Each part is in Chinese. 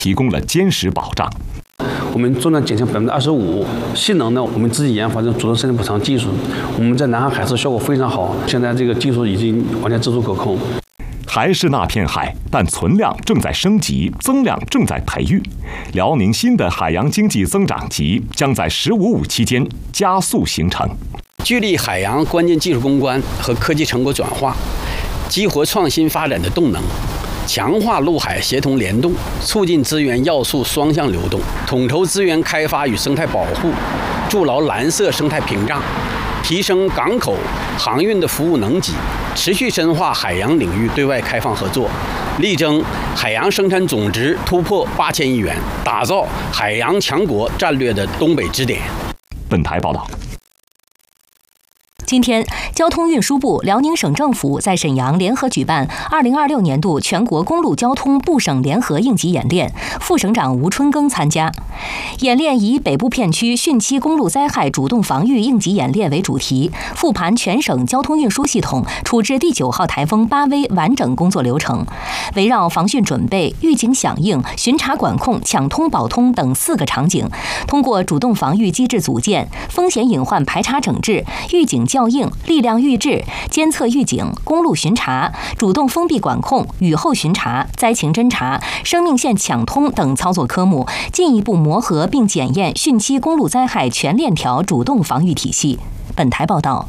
提供了坚实保障。 我们重量减轻25%，性能呢，我们自己研发的主动生产补偿技术，我们在南海海试效果非常好，现在这个技术已经完全自主可控。 还是那片海，但存量正在升级，增量正在培育。辽宁新的海洋经济增长极将在“15+5”期间加速形成。 聚力海洋关键技术攻关和科技成果转化，激活创新发展的动能，强化陆海协同联动，促进资源要素双向流动，统筹资源开发与生态保护，筑牢蓝色生态屏障，提升港口航运的服务能级，持续深化海洋领域对外开放合作，力争海洋生产总值突破8000亿元，打造海洋强国战略的东北支点。 本台报道。 今天，交通运输部、辽宁省政府在沈阳联合举办2026年度全国公路交通部省联合应急演练，副省长吴春耕参加。演练以北部片区汛期公路灾害主动防御应急演练为主题，复盘全省交通运输系统处置第9号台风8威完整工作流程，围绕防汛准备、预警响应、巡查管控、抢通保通等4个场景，通过主动防御机制组建、风险隐患排查整治、预警校应、力量预制、监测预警、公路巡查、主动封闭管控、雨后巡查、灾情侦查、生命线抢通等操作科目，进一步磨合并检验汛期公路灾害全链条主动防御体系。本台报道。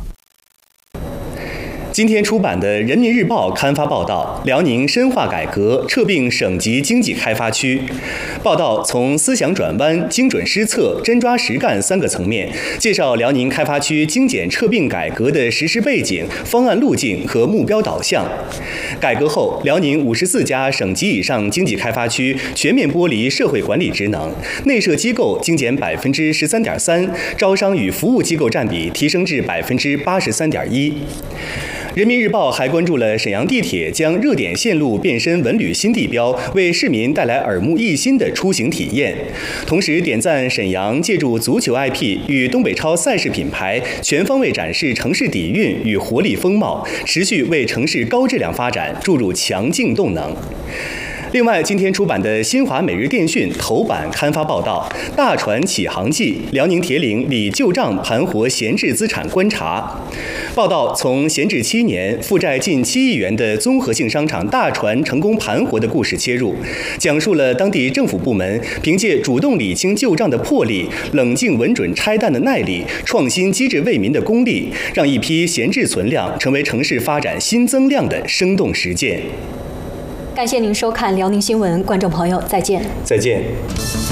今天出版的《人民日报》刊发报道，辽宁深化改革，撤并省级经济开发区。报道从思想转弯、精准施策、真抓实干3个层面，介绍辽宁开发区精简撤并改革的实施背景、方案路径和目标导向。改革后，辽宁54家省级以上经济开发区全面剥离社会管理职能，内设机构精简13.3%，招商与服务机构占比提升至83.1%。人民日报还关注了沈阳地铁将热点线路变身文旅新地标，为市民带来耳目一新的出行体验。同时点赞沈阳借助足球 IP 与东北超赛事品牌，全方位展示城市底蕴与活力风貌，持续为城市高质量发展注入强劲动能。另外，今天出版的新华每日电讯头版刊发报道，大船起航记，辽宁铁岭理旧账盘活闲置资产观察。报道从闲置7年、负债近7亿元的综合性商场大船成功盘活的故事切入，讲述了当地政府部门凭借主动理清旧账的魄力、冷静稳准拆弹的耐力、创新机智为民的功力，让一批闲置存量成为城市发展新增量的生动实践。 感谢您收看辽宁新闻，观众朋友再见。 再见。